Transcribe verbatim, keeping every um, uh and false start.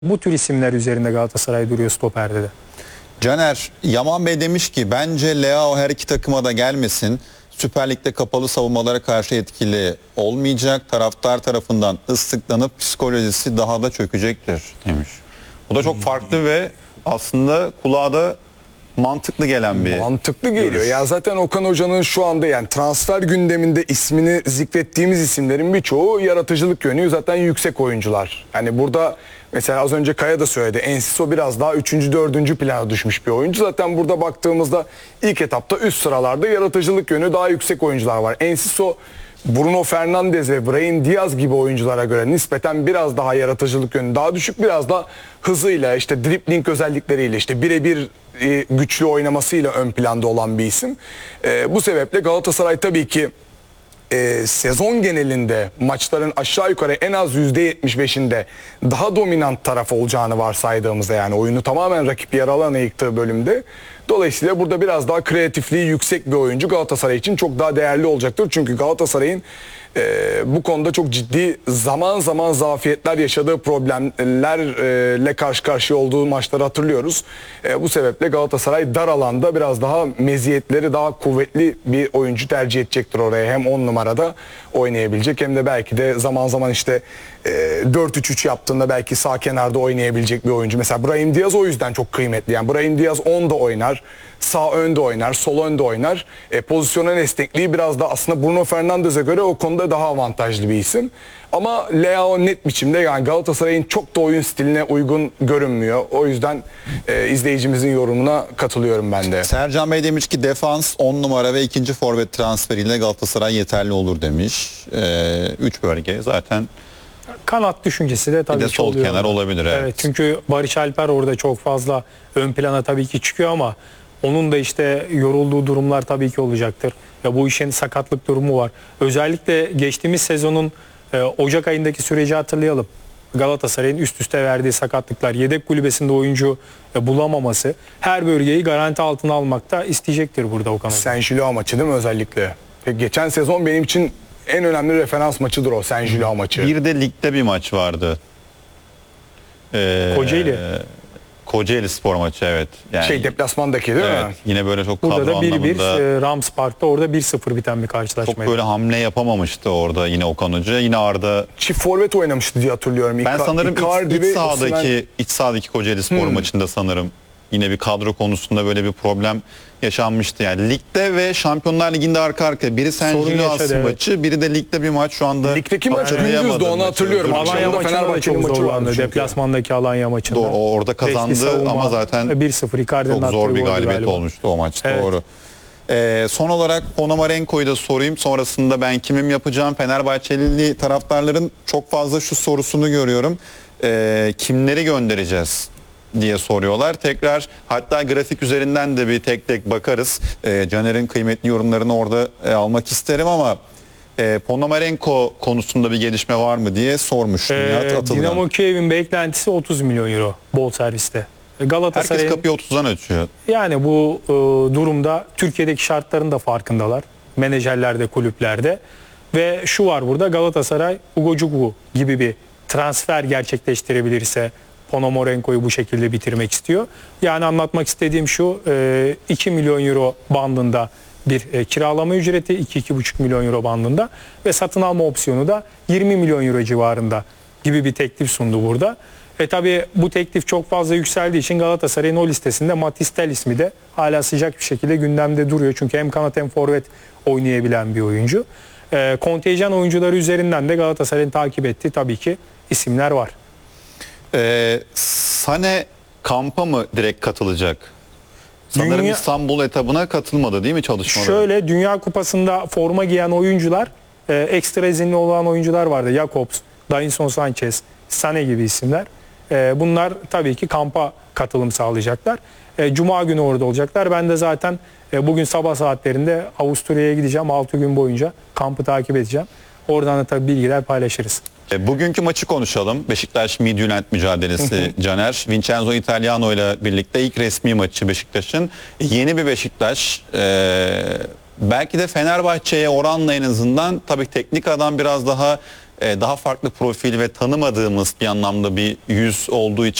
Bu tür isimler üzerinde Galatasaray duruyor stoperde de. Caner, Yaman Bey demiş ki bence Leao her iki takıma da gelmesin. Süper Lig'de kapalı savunmalara karşı etkili olmayacak. Taraftar tarafından ıslıklanıp psikolojisi daha da çökecektir demiş. Bu da çok farklı ve aslında kulağa da mantıklı gelen bir Mantıklı geliyor. görüş. Ya zaten Okan Hoca'nın şu anda yani transfer gündeminde ismini zikrettiğimiz isimlerin birçoğu yaratıcılık yönü zaten yüksek oyuncular. Hani burada mesela az önce Kaya da söyledi. Enciso biraz daha üçüncü dördüncü plana düşmüş bir oyuncu. Zaten burada baktığımızda ilk etapta üst sıralarda yaratıcılık yönü daha yüksek oyuncular var. Enciso, Bruno Fernandes ve Brahim Diaz gibi oyunculara göre nispeten biraz daha yaratıcılık yönü daha düşük, biraz da hızıyla, işte dribbling özellikleriyle, işte birebir e, güçlü oynamasıyla ön planda olan bir isim. E, bu sebeple Galatasaray tabii ki e, sezon genelinde maçların aşağı yukarı en az yüzde yetmiş beşinde daha dominant taraf olacağını varsaydığımızda, yani oyunu tamamen rakip yarı alana yıktığı bölümde, dolayısıyla burada biraz daha kreatifliği yüksek bir oyuncu Galatasaray için çok daha değerli olacaktır. Çünkü Galatasaray'ın e, bu konuda çok ciddi zaman zaman zafiyetler yaşadığı problemlerle karşı karşıya olduğu maçları hatırlıyoruz. E, bu sebeple Galatasaray dar alanda biraz daha meziyetleri daha kuvvetli bir oyuncu tercih edecektir oraya. Hem on numarada oynayabilecek hem de belki de zaman zaman işte e, dört üç üç yaptığında belki sağ kenarda oynayabilecek bir oyuncu. Mesela Brahim Diaz o yüzden çok kıymetli. Yani Brahim Diaz on da oynar, sağ önde oynar, sol önde oynar. E, pozisyonel esnekliği biraz da aslında Bruno Fernandes'e göre o konuda daha avantajlı bir isim. Ama Leao net biçimde, yani Galatasaray'ın çok da oyun stiline uygun görünmüyor. O yüzden e, izleyicimizin yorumuna katılıyorum ben de. Sercan Bey demiş ki defans on numara ve ikinci forvet transferiyle Galatasaray yeterli olur demiş. Ee, üç bölge zaten. Kanat düşüncesi de tabii Bir de ki sol oluyor. kenar olabilir, evet. Evet, çünkü Barış Alper orada çok fazla ön plana tabii ki çıkıyor ama onun da işte yorulduğu durumlar tabii ki olacaktır. Ya bu işin sakatlık durumu var. Özellikle geçtiğimiz sezonun e, Ocak ayındaki süreci hatırlayalım. Galatasaray'ın üst üste verdiği sakatlıklar, yedek kulübesinde oyuncu e, bulamaması, her bölgeyi garanti altına almakta isteyecektir burada Okan Hoca. Saint-Gilloise maçı değil mi özellikle? Ve geçen sezon benim için en önemli referans maçıdır o Saint-Gilloise maçı. Bir de ligde bir maç vardı. Ee, Kocaeli. Kocaeli spor maçı, evet. Yani, Şey deplasmandaki değil evet, mi? yine böyle çok Burada kadro da bir bir anlamında e, Rams Park'ta orada bir sıfır biten bir çok karşılaşmaydı. böyle hamle yapamamıştı orada yine Okan Hoca. Yine Arda, Çift forvet oynamıştı diye hatırlıyorum. ben İka- sanırım Icardi iç, iç ve sahadaki Osimhen- iç sahadaki Kocaeli spor Hmm. maçında sanırım yine bir kadro konusunda böyle bir problem yaşanmıştı. Yani ligde ve Şampiyonlar Ligi'nde arka arkaya biri Saint-Gilloise yaşadı, evet. maçı, biri de ligde bir maç şu anda. Ligdeki maç hatırlayamadım gündüzdü, onu maçı. hatırlıyorum. Dur, Alanya Alanya Akşamda maçında da Fenerbahçe'nin çok maçı vardı zorlandı. çünkü. Deplasmandaki Alanya maçında. Doğru, o orada Beşli kazandı savunma, ama zaten bir sıfır Icardi'nin çok attığı zor bir goldü galibiyet galiba. olmuştu o maçta, Evet. doğru. Ee, son olarak Ponomarenko'yu da sorayım. Sonrasında ben kimim yapacağım? Fenerbahçeli taraftarların çok fazla şu sorusunu görüyorum. Ee, kimleri göndereceğiz diye soruyorlar. Tekrar hatta grafik üzerinden de bir tek tek bakarız. Ee, Caner'in kıymetli yorumlarını orada e, almak isterim ama e, Ponomarenko konusunda bir gelişme var mı diye sormuş Ee, Nihat Atılgan. Dinamo Kiev'in beklentisi otuz milyon euro bol serviste. Herkes Galatasaray kapıyı otuzdan açıyor. yani bu e, durumda Türkiye'deki şartların da farkındalar. Menajerlerde, kulüplerde. Ve şu var burada, Galatasaray Ugochukwu gibi bir transfer gerçekleştirebilirse Ponomarenko'yu bu şekilde bitirmek istiyor. Yani anlatmak istediğim şu, e, iki milyon euro bandında bir e, kiralama ücreti, iki iki buçuk milyon euro bandında ve satın alma opsiyonu da yirmi milyon euro civarında gibi bir teklif sundu burada. E tabi bu teklif çok fazla yükseldiği için Galatasaray'ın o listesinde Matis Tel ismi de hala sıcak bir şekilde gündemde duruyor. Çünkü hem kanat hem forvet oynayabilen bir oyuncu. E, kontenjan oyuncuları üzerinden de Galatasaray'ın takip ettiği tabii ki isimler var. Ee, Sane kampa mı direkt katılacak? Sanırım Dünya- İstanbul etabına katılmadı değil mi çalışmaları? Şöyle, Dünya Kupası'nda forma giyen oyuncular, e, ekstra izinli olan oyuncular vardı. Jakobs, Davinson Sanchez, Sané gibi isimler. E, bunlar tabii ki kampa katılım sağlayacaklar. E, Cuma günü orada olacaklar. Ben de zaten e, bugün sabah saatlerinde Avusturya'ya gideceğim. altı gün boyunca kampı takip edeceğim. Oradan da tabii bilgiler paylaşırız. E, bugünkü maçı konuşalım. Beşiktaş Midtjylland mücadelesi Caner. Vincenzo Italiano ile birlikte ilk resmi maçı Beşiktaş'ın. E, yeni bir Beşiktaş. E, belki de Fenerbahçe'ye oranla en azından tabii teknik adam biraz daha e, daha farklı profil ve tanımadığımız bir anlamda bir yüz olduğu için